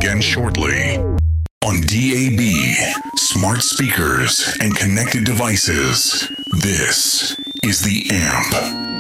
again shortly on DAB, smart speakers, and connected devices. This is The Amp.